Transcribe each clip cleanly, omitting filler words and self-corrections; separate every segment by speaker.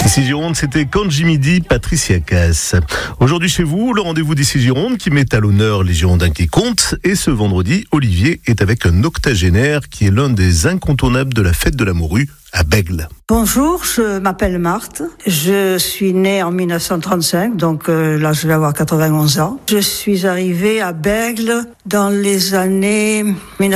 Speaker 1: Ici Gironde, c'était Quand Jimmy dit, Patricia Cass. Aujourd'hui chez vous, le rendez-vous d'ici Gironde qui met à l'honneur les Girondins qui comptent. Et ce vendredi, Olivier est avec un octogénaire qui est l'un des incontournables de la fête de la morue à Bègles.
Speaker 2: Bonjour, je m'appelle Marthe. Je suis née en 1935, donc là je vais avoir 91 ans. Je suis arrivée à Bègles dans les années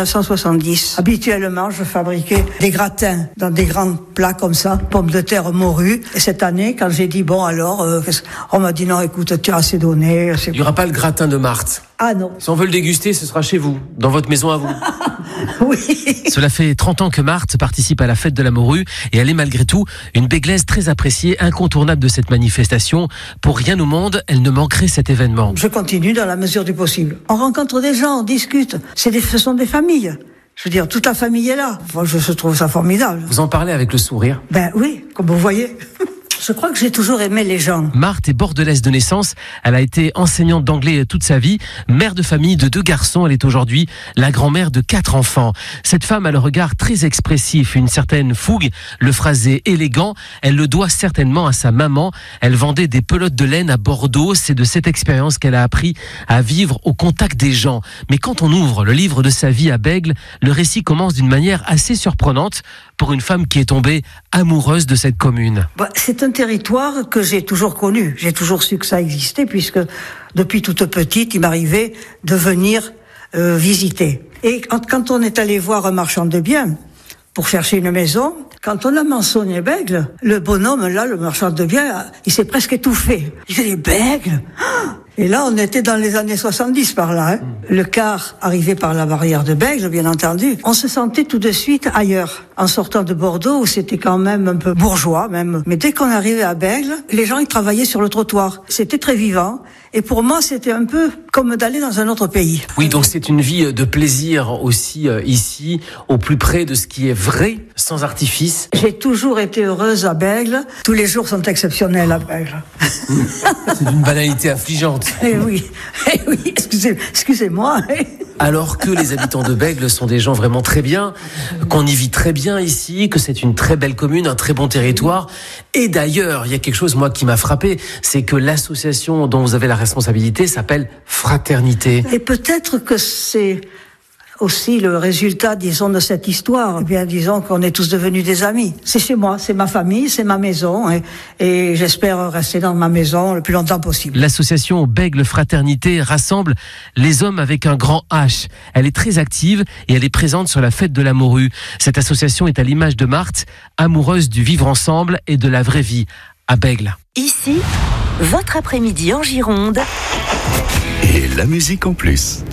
Speaker 2: 1970. Habituellement, je fabriquais des gratins dans des grands plats comme ça, pommes de terre, morue. Et cette année, quand j'ai dit bon alors, on m'a dit non, écoute, tu as assez donné.
Speaker 3: Il n'y aura pas le gratin de Marthe.
Speaker 2: Ah non.
Speaker 3: Si on veut le déguster, ce sera chez vous, dans votre maison à vous.
Speaker 2: Oui.
Speaker 4: Cela fait 30 ans que Marthe participe à la fête de la morue et elle est malgré tout une Béglaise très appréciée, incontournable de cette manifestation. Pour rien au monde, elle ne manquerait cet événement.
Speaker 2: Je continue dans la mesure du possible. On rencontre des gens, on discute. Ce sont des familles. Je veux dire, toute la famille est là. Moi, je trouve ça formidable.
Speaker 3: Vous en parlez avec le sourire?
Speaker 2: Ben oui, comme vous voyez. Je crois que j'ai toujours aimé les gens.
Speaker 4: Marthe est bordelaise de naissance. Elle a été enseignante d'anglais toute sa vie. Mère de famille de 2 garçons. Elle est aujourd'hui la grand-mère de 4 enfants. Cette femme a le regard très expressif, une certaine fougue, le phrasé élégant. Elle le doit certainement à sa maman. Elle vendait des pelotes de laine à Bordeaux. C'est de cette expérience qu'elle a appris à vivre au contact des gens. Mais quand on ouvre le livre de sa vie à Bègles, le récit commence d'une manière assez surprenante pour une femme qui est tombée amoureuse de cette commune.
Speaker 2: C'est un territoire que j'ai toujours connu. J'ai toujours su que ça existait puisque depuis toute petite, il m'arrivait de venir visiter. Et quand on est allé voir un marchand de biens pour chercher une maison, quand on a mentionné Bègles, le bonhomme là, le marchand de biens, il s'est presque étouffé. Il dit Bègles. Et là, on était dans les années 70 par là. Hein. Le car arrivait par la barrière de Bègles, bien entendu. On se sentait tout de suite ailleurs. En sortant de Bordeaux, où c'était quand même un peu bourgeois même. Mais dès qu'on arrivait à Bègles, les gens ils travaillaient sur le trottoir. C'était très vivant. Et pour moi, c'était un peu comme d'aller dans un autre pays.
Speaker 3: Oui, donc c'est une vie de plaisir aussi ici, au plus près de ce qui est vrai, sans artifice.
Speaker 2: J'ai toujours été heureuse à Bègles. Tous les jours sont exceptionnels à Bègles.
Speaker 3: C'est d'une banalité affligeante.
Speaker 2: Eh oui, excusez-moi.
Speaker 3: Alors que les habitants de Bègles sont des gens vraiment très bien, qu'on y vit très bien ici, que c'est une très belle commune, un très bon territoire. Et d'ailleurs, il y a quelque chose, moi, qui m'a frappé, c'est que l'association dont vous avez la responsabilité s'appelle Fraternité.
Speaker 2: Et peut-être que c'est aussi le résultat, disons, de cette histoire. Eh bien, disons qu'on est tous devenus des amis. C'est chez moi, c'est ma famille, c'est ma maison, et j'espère rester dans ma maison le plus longtemps possible.
Speaker 4: L'association Bègles Fraternité rassemble les hommes avec un grand H. Elle est très active et elle est présente sur la fête de la morue. Cette association est à l'image de Marthe, amoureuse du vivre ensemble et de la vraie vie à Bègles.
Speaker 5: Ici, votre après-midi en Gironde.
Speaker 6: Et la musique en plus.